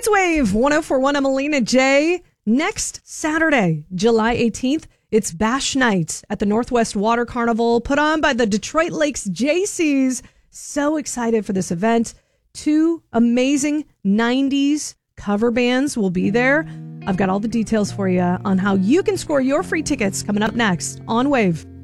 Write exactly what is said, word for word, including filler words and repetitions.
It's Wave one oh four point one. I'm Alina J. Next Saturday, July eighteenth, it's Bash Night at the Northwest Water Carnival, put on by the Detroit Lakes Jaycees. So excited for this event. Two amazing nineties cover bands will be there. I've got all the details for you on how you can score your free tickets coming up next on Wave.